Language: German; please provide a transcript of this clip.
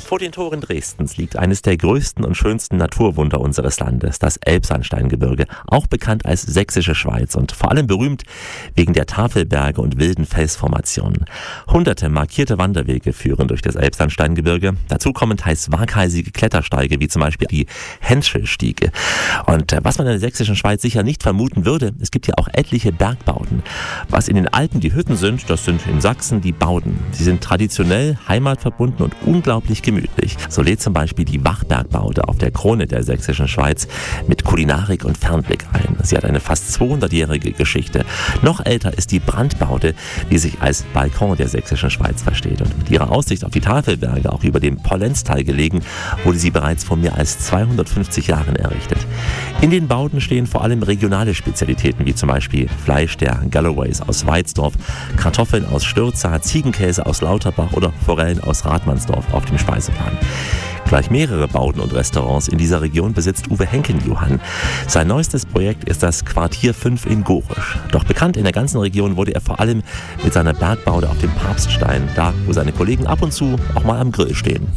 Vor den Toren Dresdens liegt eines der größten und schönsten Naturwunder unseres Landes, das Elbsandsteingebirge, auch bekannt als Sächsische Schweiz und vor allem berühmt wegen der Tafelberge und wilden Felsformationen. Hunderte markierte Wanderwege führen durch das Elbsandsteingebirge. Dazu kommen teils waghalsige Klettersteige, wie zum Beispiel die Henschelstiege. Und was man in der Sächsischen Schweiz sicher nicht vermuten würde, es gibt hier auch etliche Bergbauten. Was in den Alpen die Hütten sind, das sind in Sachsen die Bauden. Sie sind traditionell, heimatverbunden und unglaublich gemütlich. So lädt zum Beispiel die Wachbergbaude auf der Krone der Sächsischen Schweiz mit Kulinarik und Fernblick ein. Sie hat eine fast 200-jährige Geschichte. Noch älter ist die Brandbaude, die sich als Balkon der Sächsischen Schweiz versteht. Und mit ihrer Aussicht auf die Tafelberge, auch über dem Pollenztal gelegen, wurde sie bereits vor mehr als 250 Jahren errichtet. In den Bauten stehen vor allem regionale Spezialitäten, wie zum Beispiel Fleisch der Galloways aus Weizdorf, Kartoffeln aus Stürza, Ziegenkäse aus Lauterbach oder Forellen aus Rathmannsdorf auf dem Speiseplan. Gleich mehrere Bauten und Restaurants in dieser Region besitzt Uwe Henken-Johann. Sein neuestes Projekt ist das Quartier 5 in Gorisch. Doch bekannt in der ganzen Region wurde er vor allem mit seiner Bergbaude auf dem Papststein, da wo seine Kollegen ab und zu auch mal am Grill stehen.